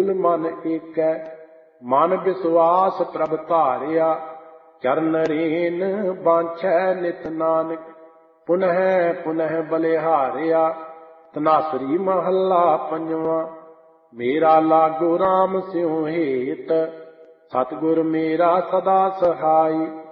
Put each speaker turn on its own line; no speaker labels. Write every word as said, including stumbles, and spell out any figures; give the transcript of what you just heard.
ਮੂਲ ਮਨ ਏਕੈ। ਮਨ ਵਿਸਵਾਸ ਪ੍ਰਭ ਧਾਰਿਆ, ਚਰਨ ਰੇਨ ਬਾਂਛੈ ਨਿਤ ਨਾਨਕ। ਪੁਨਹਿ ਪੁਨਹਿ ਬਲਿਹਾਰਿਆ, ਧਨਾਸਰੀ ਮਹੱਲਾ ਪੰਜਵਾਂ। ਮੇਰਾ ਲਾਗੋ ਰਾਮ ਸਿਉ ਹੇਤ, ਸਤਿਗੁਰ ਮੇਰਾ ਸਦਾ ਸਹਾਈ।